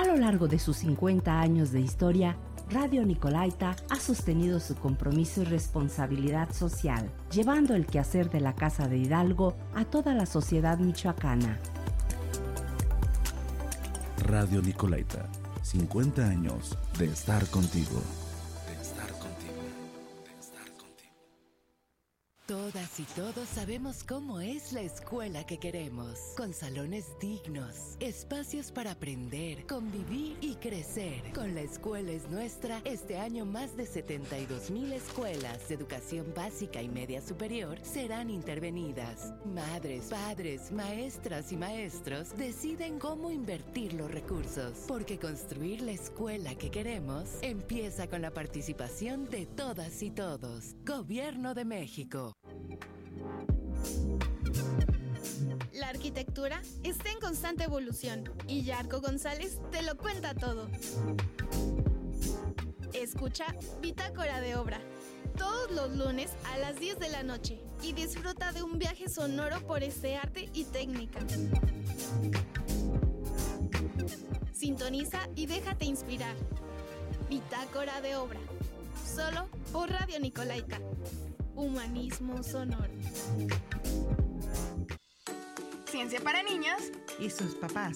lo largo de sus 50 años de historia, Radio Nicolaita ha sostenido su compromiso y responsabilidad social, llevando el quehacer de la Casa de Hidalgo a toda la sociedad michoacana. Radio Nicolaita, 50 años de estar contigo. Todas y todos sabemos cómo es la escuela que queremos, con salones dignos, espacios para aprender, convivir y crecer. Con La Escuela es Nuestra, este año más de 72,000 escuelas de educación básica y media superior serán intervenidas. Madres, padres, maestras y maestros deciden cómo invertir los recursos, porque construir la escuela que queremos empieza con la participación de todas y todos. Gobierno de México. La arquitectura está en constante evolución y Yarko González te lo cuenta todo. Escucha Bitácora de Obra todos los lunes a las 10 de la noche y disfruta de un viaje sonoro por este arte y técnica. Sintoniza y déjate inspirar. Bitácora de Obra, solo por Radio Nicolaita. Humanismo sonoro. Ciencia para niños y sus papás.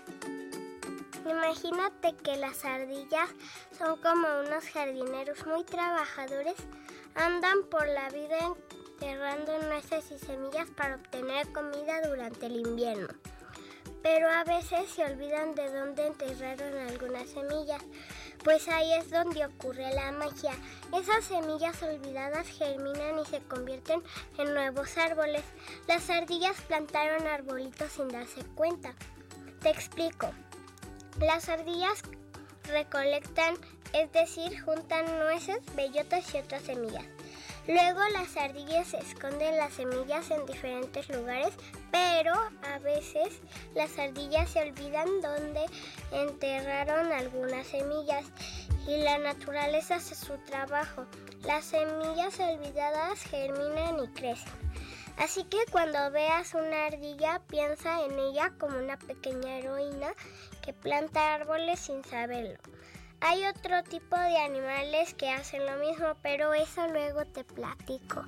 Imagínate que las ardillas son como unos jardineros muy trabajadores. Andan por la vida enterrando nueces y semillas para obtener comida durante el invierno. Pero a veces se olvidan de dónde enterraron algunas semillas, pues ahí es donde ocurre la magia. Esas semillas olvidadas germinan y se convierten en nuevos árboles. Las ardillas plantaron arbolitos sin darse cuenta. Te explico. Las ardillas recolectan, es decir, juntan nueces, bellotas y otras semillas. Luego las ardillas esconden las semillas en diferentes lugares, pero a veces las ardillas se olvidan dónde enterraron algunas semillas y la naturaleza hace su trabajo. Las semillas olvidadas germinan y crecen. Así que cuando veas una ardilla, piensa en ella como una pequeña heroína que planta árboles sin saberlo. Hay otro tipo de animales que hacen lo mismo, pero eso luego te platico.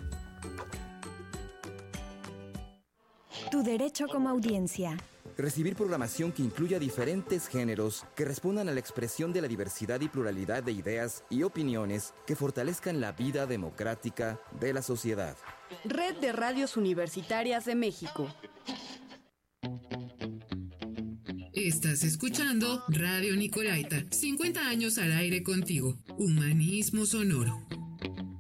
Tu derecho como audiencia. Recibir programación que incluya diferentes géneros que respondan a la expresión de la diversidad y pluralidad de ideas y opiniones que fortalezcan la vida democrática de la sociedad. Red de Radios Universitarias de México. Estás escuchando Radio Nicolaita, 50 años al aire contigo. Humanismo sonoro.